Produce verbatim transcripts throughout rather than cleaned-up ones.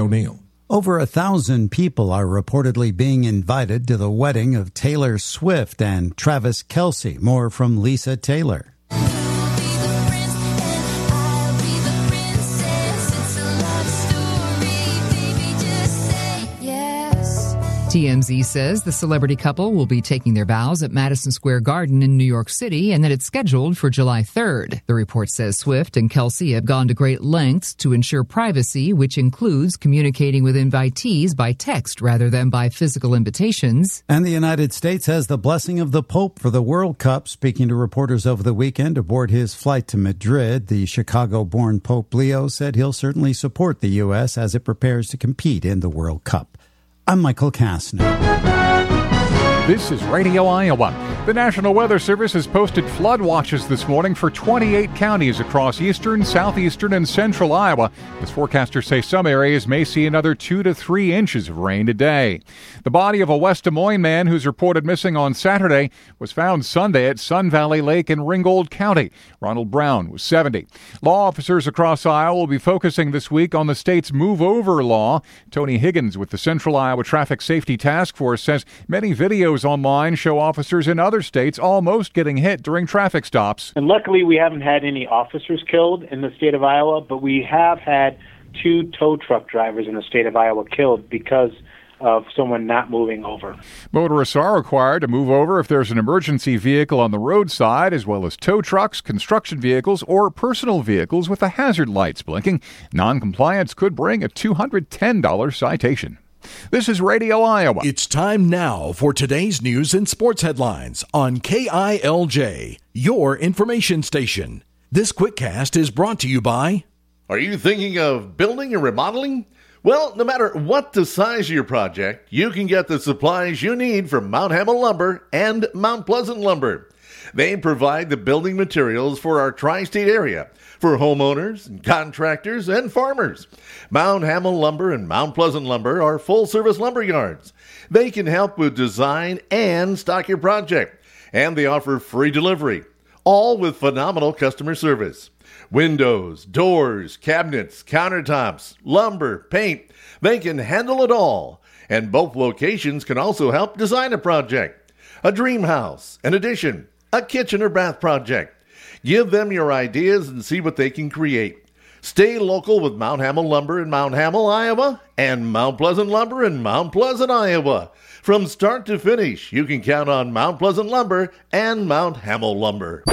O'Neill. Over a thousand people are reportedly being invited to the wedding of Taylor Swift and Travis Kelce. More from Lisa Taylor. T M Z says the celebrity couple will be taking their vows at Madison Square Garden in New York City and that it's scheduled for July third. The report says Swift and Kelce have gone to great lengths to ensure privacy, which includes communicating with invitees by text rather than by physical invitations. And the United States has the blessing of the Pope for the World Cup. Speaking to reporters over the weekend aboard his flight to Madrid, the Chicago-born Pope Leo said he'll certainly support the U S as it prepares to compete in the World Cup. I'm Michael Kastner. This is Radio Iowa. The National Weather Service has posted flood watches this morning for twenty-eight counties across eastern, southeastern, and central Iowa, as forecasters say some areas may see another two to three inches of rain today. The body of a West Des Moines man who's reported missing on Saturday was found Sunday at Sun Valley Lake in Ringgold County. Ronald Brown was seventy. Law officers across Iowa will be focusing this week on the state's move-over law. Tony Higgins with the Central Iowa Traffic Safety Task Force says many videos online show officers in other states almost getting hit during traffic stops. And luckily, we haven't had any officers killed in the state of Iowa, but we have had two tow truck drivers in the state of Iowa killed because of someone not moving over. Motorists are required to move over if there's an emergency vehicle on the roadside, as well as tow trucks, construction vehicles, or personal vehicles with the hazard lights blinking. Noncompliance could bring a two hundred ten dollars citation. This is Radio Iowa. It's time now for today's news and sports headlines on K I L J, your information station. This QuickCast is brought to you by... Are you thinking of building or remodeling? Well, no matter what the size of your project, you can get the supplies you need from Mount Hamel Lumber and Mount Pleasant Lumber. They provide the building materials for our tri-state area, for homeowners, and contractors, and farmers. Mount Hamel Lumber and Mount Pleasant Lumber are full-service lumber yards. They can help with design and stock your project, and they offer free delivery, all with phenomenal customer service. Windows, doors, cabinets, countertops, lumber, paint, they can handle it all. And both locations can also help design a project, a dream house, an addition, a kitchen or bath project. Give them your ideas and see what they can create. Stay local with Mount Hamel Lumber in Mount Hamel, Iowa, and Mount Pleasant Lumber in Mount Pleasant, Iowa. From start to finish, you can count on Mount Pleasant Lumber and Mount Hamel Lumber.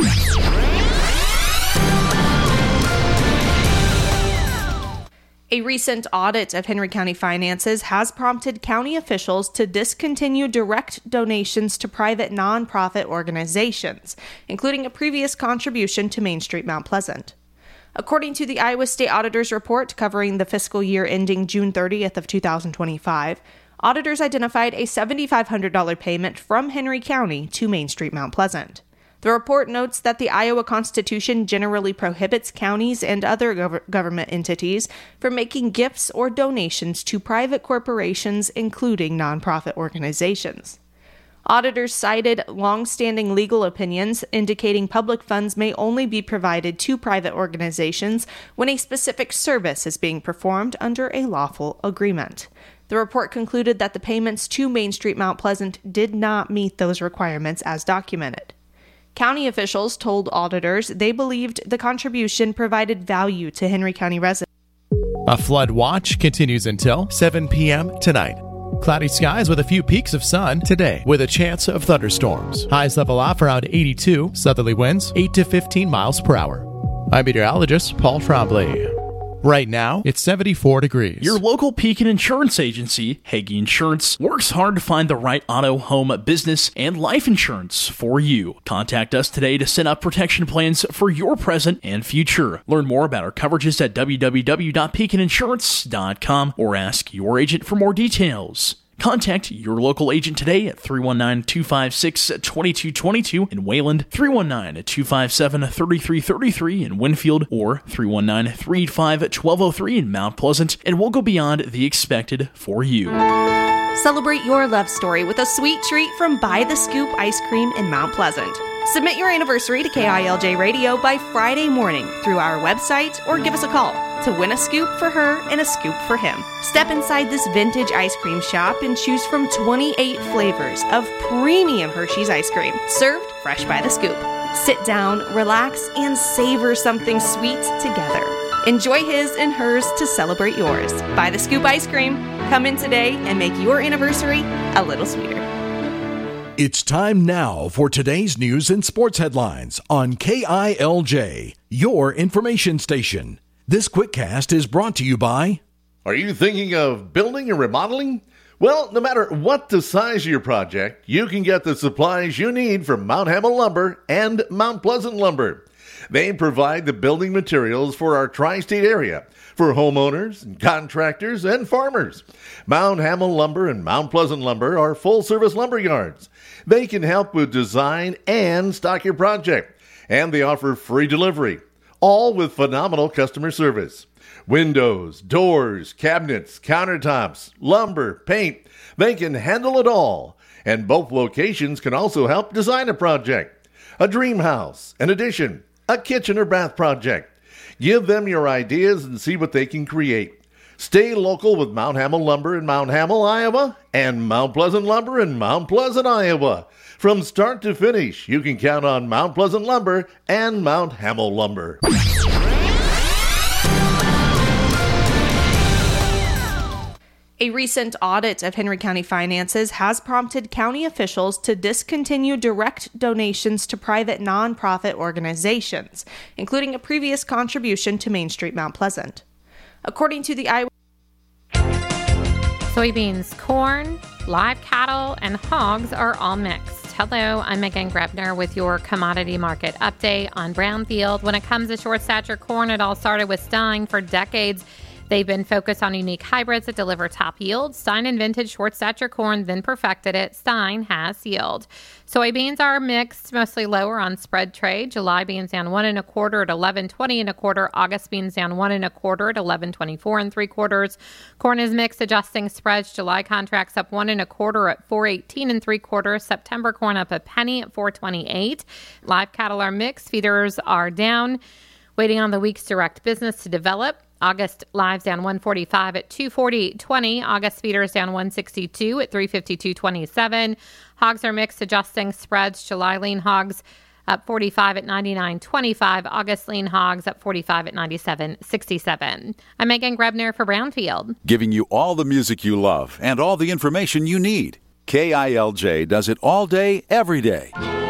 A recent audit of Henry County finances has prompted county officials to discontinue direct donations to private nonprofit organizations, including a previous contribution to Main Street Mount Pleasant. According to the Iowa State Auditor's report covering the fiscal year ending June thirtieth of two thousand twenty-five, auditors identified a seven thousand five hundred dollars payment from Henry County to Main Street Mount Pleasant. The report notes that the Iowa Constitution generally prohibits counties and other gov- government entities from making gifts or donations to private corporations, including nonprofit organizations. Auditors cited long-standing legal opinions indicating public funds may only be provided to private organizations when a specific service is being performed under a lawful agreement. The report concluded that the payments to Main Street Mount Pleasant did not meet those requirements as documented. County officials told auditors they believed the contribution provided value to Henry County residents. A flood watch continues until seven p.m. tonight. Cloudy skies with a few peaks of sun today with a chance of thunderstorms. Highs level off around eighty-two, southerly winds eight to fifteen miles per hour. I'm meteorologist Paul Trombley. Right now, it's seventy-four degrees. Your local Pekin Insurance Agency, Hagee Insurance, works hard to find the right auto, home, business, and life insurance for you. Contact us today to set up protection plans for your present and future. Learn more about our coverages at w w w dot pekin insurance dot com or ask your agent for more details. Contact your local agent today at three one nine, two five six, two two two two in Wayland, three one nine, two five seven, three three three three in Winfield, or three one nine, three eight five, one two zero three in Mount Pleasant, and we'll go beyond the expected for you. Celebrate your love story with a sweet treat from By the Scoop Ice Cream in Mount Pleasant. Submit your anniversary to K I L J Radio by Friday morning through our website or give us a call. to win a scoop for her and a scoop for him. Step inside this vintage ice cream shop and choose from twenty-eight flavors of premium Hershey's ice cream, served fresh by the scoop. Sit down, relax, and savor something sweet together. Enjoy his and hers to celebrate yours. Buy the Scoop ice cream. Come in today and make your anniversary a little sweeter. It's time now for today's news and sports headlines on K I L J, your information station. This QuickCast is brought to you by... Are you thinking of building or remodeling? Well, no matter what the size of your project, you can get the supplies you need from Mount Hamel Lumber and Mount Pleasant Lumber. They provide the building materials for our tri-state area for homeowners, and contractors, and farmers. Mount Hamel Lumber and Mount Pleasant Lumber are full-service lumber yards. They can help with design and stock your project, and they offer free delivery, all with phenomenal customer service. Windows, doors, cabinets, countertops, lumber, paint, they can handle it all. And both locations can also help design a project, a dream house, an addition, a kitchen or bath project. Give them your ideas and see what they can create. Stay local with Mount Hamel Lumber in Mount Hamel, Iowa, and Mount Pleasant Lumber in Mount Pleasant, Iowa. From start to finish, you can count on Mount Pleasant Lumber and Mount Hamel Lumber. A recent audit of Henry County finances has prompted county officials to discontinue direct donations to private nonprofit organizations, including a previous contribution to Main Street Mount Pleasant. According to the Iowa soybeans, corn, live cattle, and hogs are all mixed. Hello, I'm Megan Grebner with your commodity market update on Brownfield. When it comes to short stature corn, it all started with Stein. For decades, they've been focused on unique hybrids that deliver top yield. Stein invented short stature corn, then perfected it. Stein has yield. Soybeans are mixed, mostly lower on spread trade. July beans down one and a quarter at eleven twenty and a quarter. August beans down one and a quarter at eleven twenty-four and three quarters. Corn is mixed, adjusting spreads. July contracts up one and a quarter at four eighteen and three quarters. September corn up a penny at four twenty-eight. Live cattle are mixed. Feeders are down, waiting on the week's direct business to develop. August lives down one forty-five at two forty twenty. August feeders down one sixty-two at three fifty-two twenty-seven. Hogs are mixed, adjusting spreads. July lean hogs up forty-five at ninety-nine twenty-five. August lean hogs up forty-five at ninety-seven sixty-seven. I'm Megan Grebner for Brownfield. Giving you all the music you love and all the information you need. K I L J does it all day, every day.